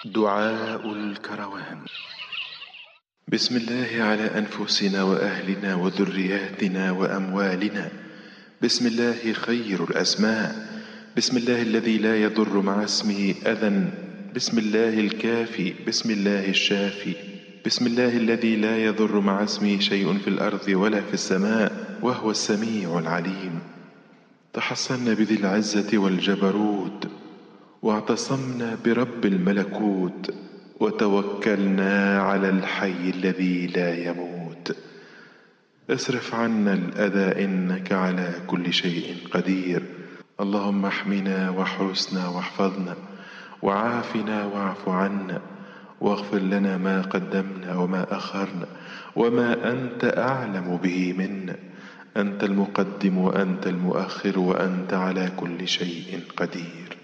دعاء الكروان. بسم الله على أنفسنا وأهلنا وذرياتنا وأموالنا. بسم الله خير الأسماء. بسم الله الذي لا يضر مع اسمه أذى. بسم الله الكافي. بسم الله الشافي. بسم الله الذي لا يضر مع اسمه شيء في الأرض ولا في السماء وهو السميع العليم. تحصنا بذي العزة والجبروت، واعتصمنا برب الملكوت، وتوكلنا على الحي الذي لا يموت. اصرف عنا الأذى إنك على كل شيء قدير. اللهم احمنا واحرسنا واحفظنا وعافنا واعف عنا، واغفر لنا ما قدمنا وما أخرنا وما أنت أعلم به منا. أنت المقدم وأنت المؤخر وأنت على كل شيء قدير.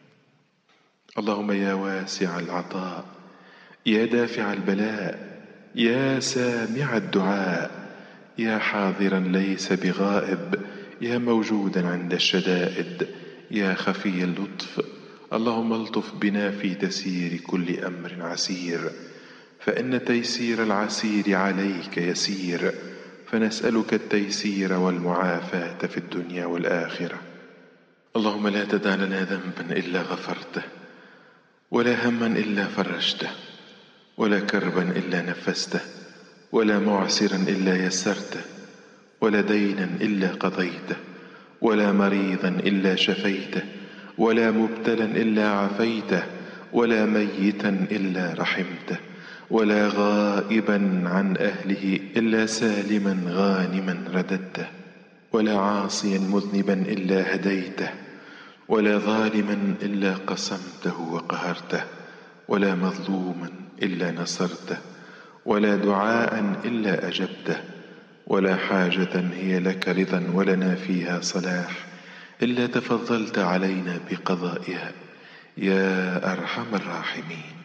اللهم يا واسع العطاء، يا دافع البلاء، يا سامع الدعاء، يا حاضرا ليس بغائب، يا موجودا عند الشدائد، يا خفي اللطف، اللهم الطف بنا في تسيير كل أمر عسير، فإن تيسير العسير عليك يسير، فنسألك التيسير والمعافاة في الدنيا والآخرة. اللهم لا تدع لنا ذنبا إلا غفرته، ولا هما إلا فرجته، ولا كربا إلا نفسته، ولا معسرا إلا يسرته، ولا دينا إلا قضيته، ولا مريضا إلا شفيته، ولا مبتلا إلا عافيته، ولا ميتا إلا رحمته، ولا غائبا عن أهله إلا سالما غانما رددته، ولا عاصيا مذنبا إلا هديته، ولا ظالما إلا قسمته وقهرته، ولا مظلوما إلا نصرته، ولا دعاء إلا أجبته، ولا حاجة هي لك رضا ولنا فيها صلاح إلا تفضلت علينا بقضائها يا أرحم الراحمين.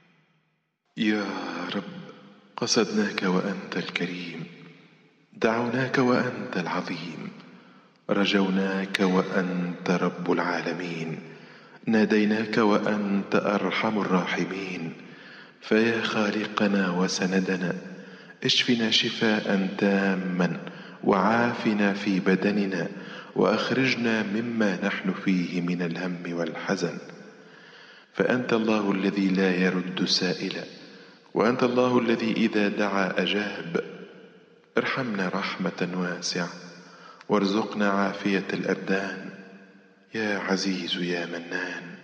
يا رب، قصدناك وأنت الكريم، دعوناك وأنت العظيم، رجوناك وأنت رب العالمين، ناديناك وأنت أرحم الراحمين. فيا خالقنا وسندنا، اشفنا شفاء تاما، وعافنا في بدننا، وأخرجنا مما نحن فيه من الهم والحزن. فأنت الله الذي لا يرد سائلا، وأنت الله الذي إذا دعا أجاب. ارحمنا رحمة واسعة، وارزقنا عافية الأبدان، يا عزيز يا منان.